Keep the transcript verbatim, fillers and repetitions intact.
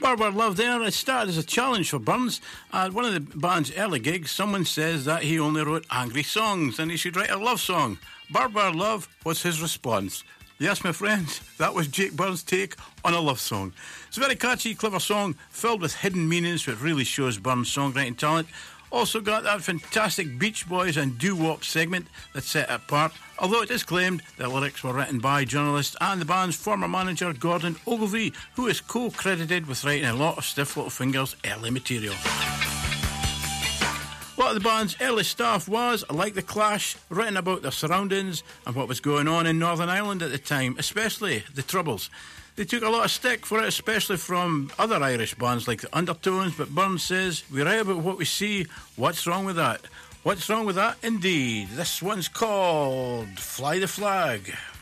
Barber Love there. It started as a challenge for Burns. At one of the band's early gigs, someone says that he only wrote angry songs and he should write a love song. Barber Love was his response. Yes, my friends, that was Jake Burns' take on a love song. It's a very catchy, clever song filled with hidden meanings, which really shows Burns' songwriting talent. Also got that fantastic Beach Boys and doo-wop segment that set it apart, although it is claimed that lyrics were written by journalists and the band's former manager Gordon Ogilvie, who is co-credited with writing a lot of Stiff Little Fingers' early material. A lot of the band's early stuff was, like The Clash, written about their surroundings and what was going on in Northern Ireland at the time, especially the Troubles. They took a lot of stick for it, especially from other Irish bands like the Undertones, but Burns says, we write about what we see, what's wrong with that? What's wrong with that? Indeed. This one's called Fly the Flag.